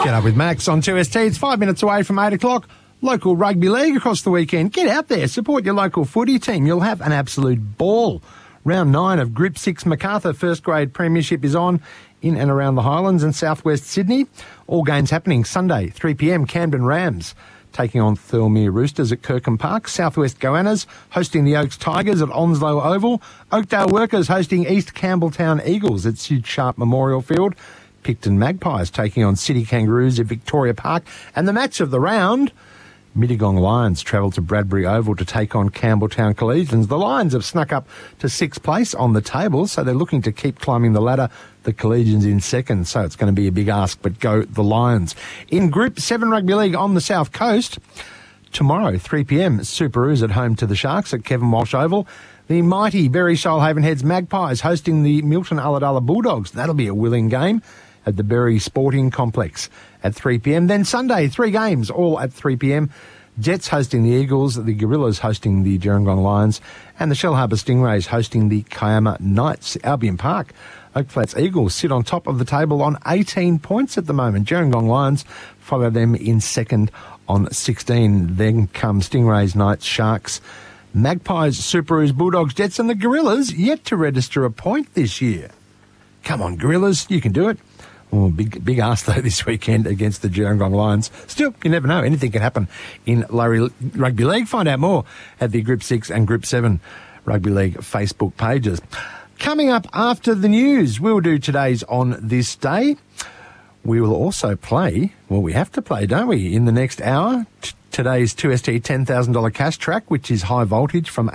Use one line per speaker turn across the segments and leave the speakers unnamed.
Up with Max on 2ST. It's 5 minutes away from 8 o'clock. Local rugby league across the weekend. Get out there, support your local footy team. You'll have an absolute ball. Round 9 of Group 6 Macarthur First Grade Premiership is on in and around the Highlands and southwest Sydney. All games happening Sunday, 3 p.m, Camden Rams taking on Thirlmere Roosters at Kirkham Park. Southwest Goannas hosting the Oaks Tigers at Onslow Oval. Oakdale Workers hosting East Campbelltown Eagles at Sid Sharp Memorial Field. Picton Magpies taking on City Kangaroos at Victoria Park. And the match of the round, Mittagong Lions travel to Bradbury Oval to take on Campbelltown Collegians. The Lions have snuck up to 6th place on the table, so they're looking to keep climbing the ladder. The Collegians in 2nd, so it's going to be a big ask, but go the Lions. In Group 7 Rugby League on the South Coast, tomorrow, 3 p.m, Superoos at home to the Sharks at Kevin Walsh Oval. The mighty Berry Shoalhaven Heads Magpies hosting the Milton Ulladulla Bulldogs. That'll be a willing game at the Berry Sporting Complex at 3 p.m. Then Sunday, 3 games, all at 3 p.m. Jets hosting the Eagles, the Gorillas hosting the Gerringong Lions, and the Shellharbour Stingrays hosting the Kiama Knights. Albion Park, Oak Flats Eagles sit on top of the table on 18 points at the moment. Gerringong Lions follow them in 2nd on 16. Then come Stingrays, Knights, Sharks, Magpies, Superoos, Bulldogs, Jets, and the Gorillas yet to register a point this year. Come on, Gorillas, you can do it. Oh, big ask, though, this weekend against the Gerringong Lions. Still, you never know. Anything can happen in Rugby League. Find out more at the Group 6 and Group 7 Rugby League Facebook pages. Coming up after the news, we'll do today's On This Day. We will also play, well, we have to play, don't we, in the next hour, today's 2ST $10,000 cash track, which is High Voltage from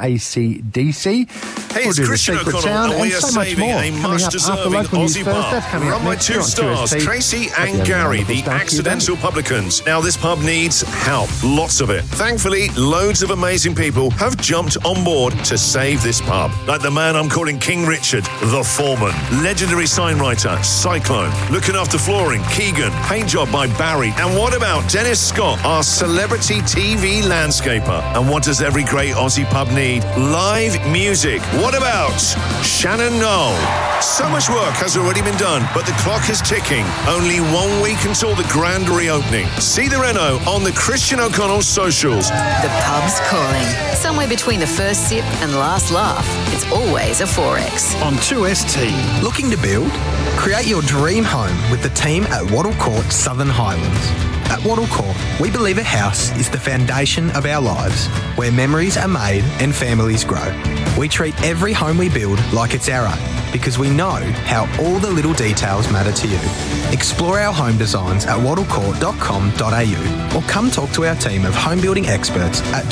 AC/DC.
Hey, it's Christian O'Connell, and we are saving a much-deserving Aussie pub. Run by 2 stars, Tracy and Gary, the accidental publicans. Now, this pub needs help, lots of it. Thankfully, loads of amazing people have jumped on board to save this pub. Like the man I'm calling King Richard, the foreman. Legendary sign writer, Cyclone. Looking after flooring, Keegan. Paint job by Barry. And what about Dennis Scott, our celebrity TV landscaper? And what does every great Aussie pub need? Live music. What about Shannon Knoll? So much work has already been done, but the clock is ticking. Only 1 week until the grand reopening. See the reno on the Christian O'Connell socials.
The pub's calling. Somewhere between the first sip and last laugh, it's always a 4X.
On 2ST, looking to build? Create your dream home with the team at Wattle Court Southern Highlands. At Wattle Court, we believe a house is the foundation of our lives, where memories are made and families grow. We treat every home we build like it's our own, because we know how all the little details matter to you. Explore our home designs at wattlecourt.com.au or come talk to our team of home building experts at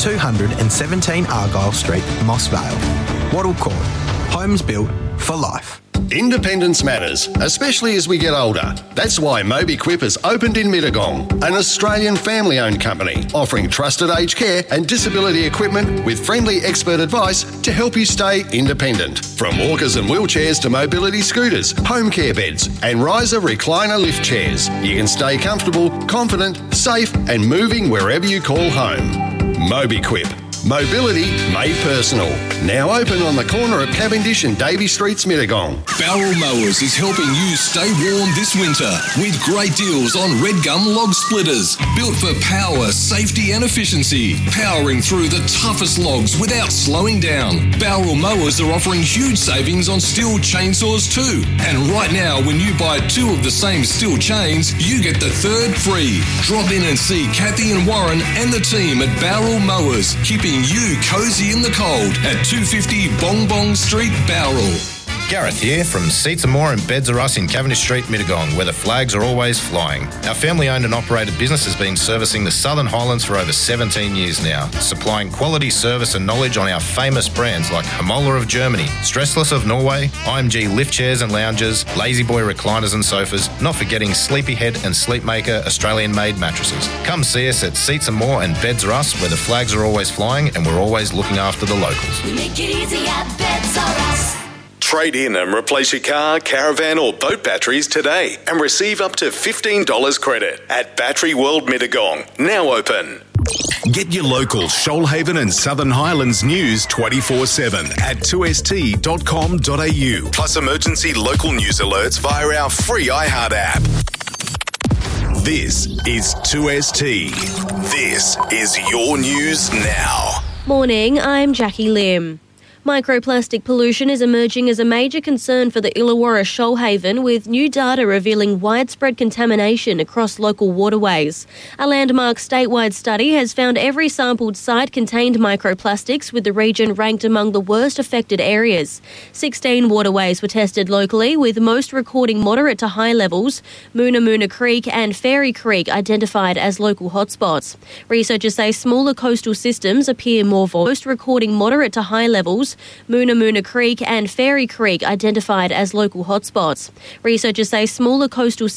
217 Argyle Street, Moss Vale. Wattle Court, homes built for life.
Independence matters, especially as we get older. That's why MobiQuip has opened in Mittagong, an Australian family-owned company offering trusted aged care and disability equipment with friendly expert advice to help you stay independent. From walkers and wheelchairs to mobility scooters, home care beds and riser recliner lift chairs, you can stay comfortable, confident, safe and moving wherever you call home. MobiQuip. Mobility made personal. Now open on the corner of Cavendish and Davey Streets, Mittagong.
Barrel Mowers is helping you stay warm this winter with great deals on red gum log splitters. Built for power, safety and efficiency. Powering through the toughest logs without slowing down. Barrel Mowers are offering huge savings on steel chainsaws too. And right now, when you buy 2 of the same steel chains, you get the 3rd free. Drop in and see Kathy and Warren and the team at Barrel Mowers, keeping you cozy in the cold at 250 Bong Bong Street, Bowral.
Gareth here from Seats and More and Beds Are Us in Cavendish Street, Mittagong, where the flags are always flying. Our family-owned and operated business has been servicing the Southern Highlands for over 17 years now, supplying quality service and knowledge on our famous brands like Hamola of Germany, Stressless of Norway, IMG lift chairs and lounges, Lazy Boy recliners and sofas, not forgetting Sleepyhead and Sleepmaker Australian-made mattresses. Come see us at Seats and More and Beds Are Us, where the flags are always flying and we're always looking after the locals.
We make it easy at Beds Are Us.
Trade in and replace your car, caravan or boat batteries today and receive up to $15 credit at Battery World Mittagong. Now open. Get your local Shoalhaven and Southern Highlands news 24/7 at 2st.com.au. Plus emergency local news alerts via our free iHeart app. This is 2ST. This is your news now.
Morning, I'm Jackie Lim. Microplastic pollution is emerging as a major concern for the Illawarra Shoalhaven, with new data revealing widespread contamination across local waterways. A landmark statewide study has found every sampled site contained microplastics, with the region ranked among the worst affected areas. 16 waterways were tested locally, with most recording moderate to high levels. Moona Creek and Fairy Creek identified as local hotspots. Researchers say smaller coastal systems appear more vulnerable, most recording moderate to high levels. Moona Creek and Fairy Creek identified as local hotspots. Researchers say smaller coastal